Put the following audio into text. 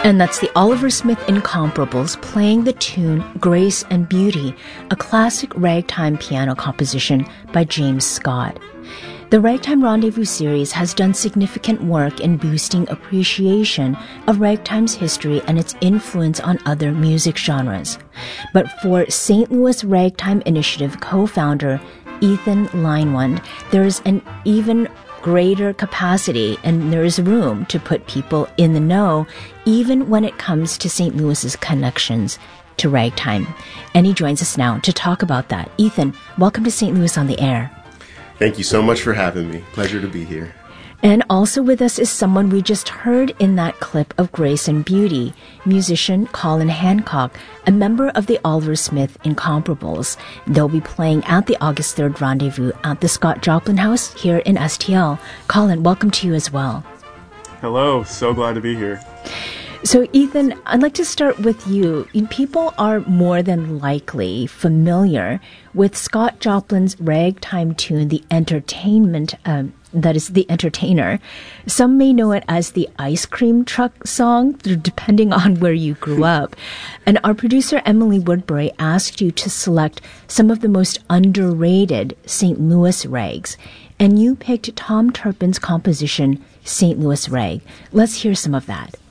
And that's the Oliver Smith Incomparables playing the tune Grace and Beauty, a classic ragtime piano composition by James Scott. The Ragtime Rendezvous series has done significant work in boosting appreciation of ragtime's history and its influence on other music genres. But for St. Louis Ragtime Initiative co-founder Ethan Leinwand, there is an even greater capacity and there is room to put people in the know, even when it comes to St. Louis's connections to ragtime. And he joins us now to talk about that. Ethan, welcome to St. Louis on the Air. Thank you so much for having me. Pleasure to be here. And also with us is someone we just heard in that clip of Grace and Beauty, musician Colin Hancock, a member of the Oliver Smith Incomparables. They'll be playing at the August 3rd Rendezvous at the Scott Joplin House here in STL. Colin, welcome to you as well. Hello, so glad to be here. So, Ethan, I'd like to start with you. People are more than likely familiar with Scott Joplin's ragtime tune, The Entertainment, that is The Entertainer. Some may know it as the ice cream truck song, depending on where you grew up. And our producer, Emily Woodbury, asked you to select some of the most underrated St. Louis rags. And you picked Tom Turpin's composition, St. Louis Rag. Let's hear some of that.